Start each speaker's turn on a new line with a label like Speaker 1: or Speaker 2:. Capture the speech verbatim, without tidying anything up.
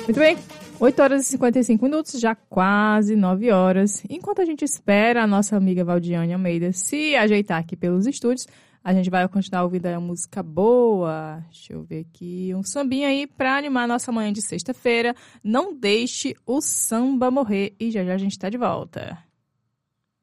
Speaker 1: Muito bem, oito horas e cinquenta e cinco minutos, já quase nove horas. Enquanto a gente espera a nossa amiga Valdiane Almeida se ajeitar aqui pelos estúdios, a gente vai continuar ouvindo a música boa. Deixa eu ver aqui, um sambinha aí para animar a nossa manhã de sexta-feira. Não deixe o samba morrer. E já já a gente tá de volta.